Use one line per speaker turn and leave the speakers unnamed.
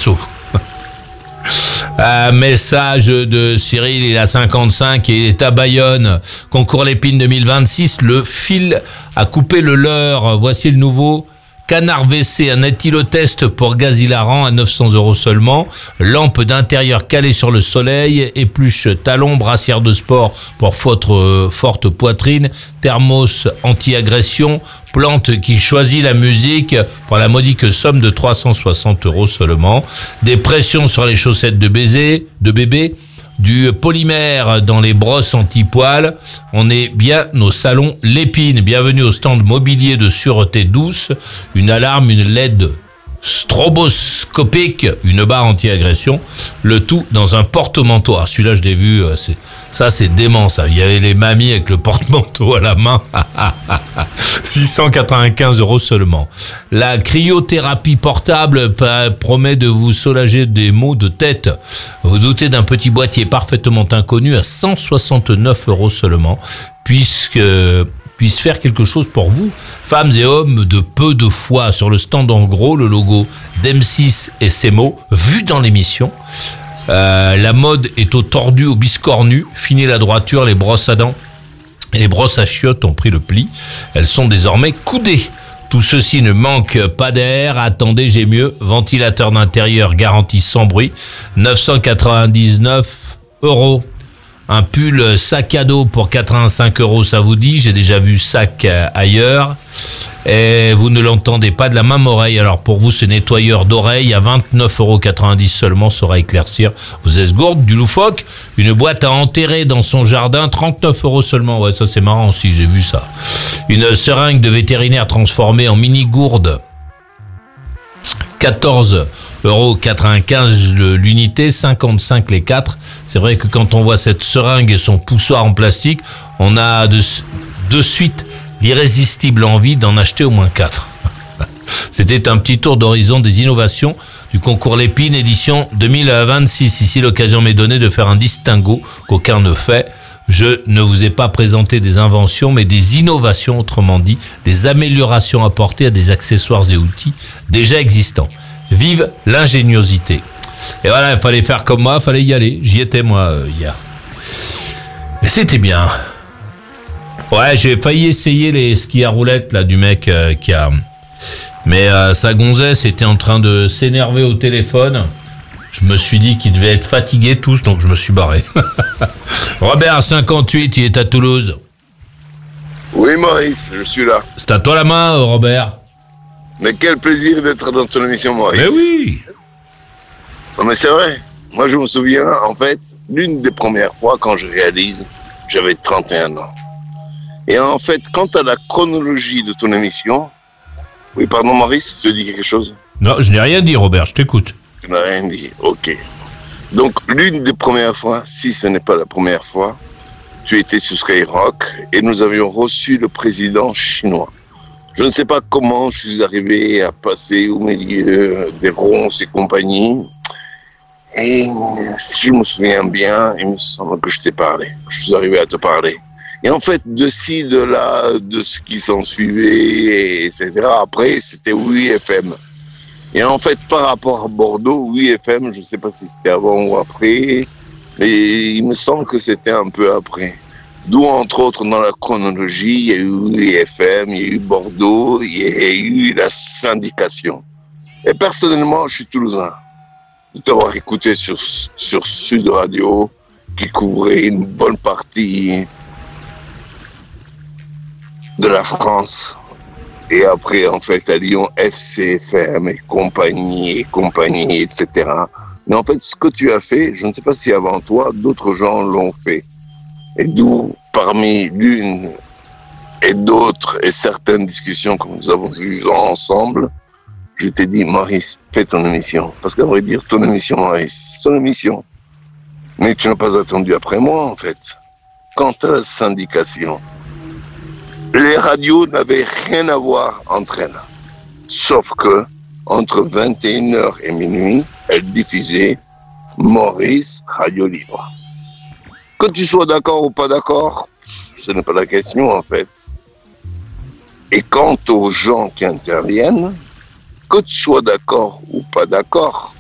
Monceau. Un message de Cyril, il a 55 et il est à Bayonne. Concours Lépine 2026, le fil a coupé le leurre. Voici le nouveau canard WC, un éthylotest pour gaz hilarant à 900 € seulement. Lampe d'intérieur calée sur le soleil, épluche talon, brassière de sport pour forte poitrine, thermos anti-agression, plante qui choisit la musique pour la modique somme de 360 € seulement. Des pressions sur les chaussettes de bébé, du polymère dans les brosses anti-poils. On est bien au salon Lépine. Bienvenue au stand mobilier de sûreté douce. Une alarme, une LED stroboscopique, une barre anti-agression. Le tout dans un porte-manteau. Ah, celui-là, je l'ai vu. C'est dément, ça. Il y avait les mamies avec le porte-manteau à la main. 695 € seulement. La cryothérapie portable promet de vous soulager des maux de tête. Vous doutez d'un petit boîtier parfaitement inconnu à 169 € seulement, puisse faire quelque chose pour vous, femmes et hommes de peu de foi. Sur le stand en gros, le logo d'M6 et ses mots, vu dans l'émission. La mode est au tordu, au biscornu. Fini la droiture, les brosses à dents et les brosses à chiottes ont pris le pli. Elles sont désormais coudées. Tout ceci ne manque pas d'air. Attendez, j'ai mieux. Ventilateur d'intérieur garantie sans bruit. 999 €. Un pull sac à dos pour 85 €, ça vous dit? J'ai déjà vu sac ailleurs. Et vous ne l'entendez pas de la même oreille. Alors pour vous, ce nettoyeur d'oreille à 29,90 € seulement saura éclaircir vos esgourdes. Du loufoque, une boîte à enterrer dans son jardin, 39 € seulement. Ouais, ça c'est marrant aussi, j'ai vu ça. Une seringue de vétérinaire transformée en mini-gourde, 14,95 € l'unité, 55 les 4. C'est vrai que quand on voit cette seringue et son poussoir en plastique, on a de suite l'irrésistible envie d'en acheter au moins 4. C'était un petit tour d'horizon des innovations du concours Lépine édition 2026. Ici, l'occasion m'est donnée de faire un distinguo qu'aucun ne fait. Je ne vous ai pas présenté des inventions, mais des innovations, autrement dit, des améliorations apportées à des accessoires et outils déjà existants. Vive l'ingéniosité. Et voilà, il fallait faire comme moi, il fallait y aller. J'y étais moi hier. Et c'était bien. Ouais, j'ai failli essayer les skis à roulettes là du mec qui a... Mais sa gonzesse était en train de s'énerver au téléphone. Je me suis dit qu'ils devaient être fatigués tous, donc je me suis barré. Robert, 58, il est à Toulouse.
Oui, Maurice, je suis là.
C'est à toi la main, Robert.
Mais quel plaisir d'être dans ton émission, Maurice.
Mais oui.
Non, mais c'est vrai. Moi, je me souviens, en fait, l'une des premières fois quand je réalise, j'avais 31 ans. Et en fait, quant à la chronologie de ton émission... Oui, pardon, Maurice, tu as dit quelque chose?
Non, je n'ai rien dit, Robert, je t'écoute.
Tu n'as rien dit, ok. Donc, l'une des premières fois, si ce n'est pas la première fois, tu étais sur Skyrock et nous avions reçu le président chinois. Je ne sais pas comment je suis arrivé à passer au milieu des ronces et compagnie. Et si je me souviens bien, il me semble que je t'ai parlé. Je suis arrivé à te parler. Et en fait, de ci, de là, de ce qui s'en suivait, etc. Après, c'était Oui FM. Et en fait, par rapport à Bordeaux, Oui FM, je ne sais pas si c'était avant ou après, mais il me semble que c'était un peu après. D'où, entre autres, dans la chronologie, il y a eu Oui FM, il y a eu Bordeaux, il y a eu la syndication. Et personnellement, je suis toulousain. De t'avoir écouté sur Sud Radio, qui couvrait une bonne partie de la France. Et après, en fait, à Lyon, FCFM et compagnie, etc. Mais en fait, ce que tu as fait, je ne sais pas si avant toi, d'autres gens l'ont fait. Et d'où, parmi l'une et d'autres, et certaines discussions que nous avons eues ensemble, je t'ai dit, Maurice, fais ton émission. Parce qu'à vrai dire, ton émission, Maurice, ton émission. Mais tu n'as pas attendu après moi, en fait. Quant à la syndication, les radios n'avaient rien à voir entre elles. Sauf que, entre 21h et minuit, elles diffusaient Maurice Radio Libre. Que tu sois d'accord ou pas d'accord, ce n'est pas la question en fait. Et quant aux gens qui interviennent, que tu sois d'accord ou pas d'accord,